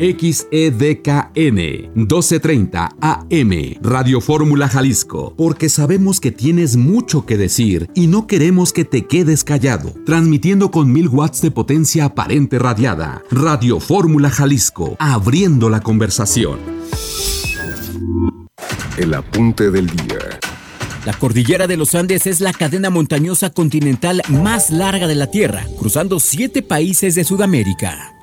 XEDKN 1230 AM, Radio Fórmula Jalisco, porque sabemos que tienes mucho que decir y no queremos que te quedes callado. Transmitiendo con 1000 watts de potencia aparente radiada. Radio Fórmula Jalisco, abriendo la conversación. El apunte del día. La cordillera de los Andes es la cadena montañosa continental más larga de la Tierra, cruzando 7 países de Sudamérica.